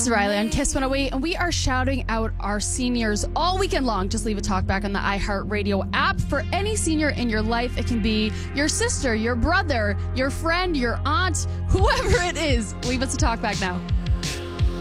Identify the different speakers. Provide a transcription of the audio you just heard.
Speaker 1: It's Riley on Kiss 108, and we are shouting out our seniors all weekend long. Just leave a talk back on the iHeartRadio app for any senior in your life. It can be your sister, your brother, your friend, your aunt, whoever it is. Leave us a talk back now.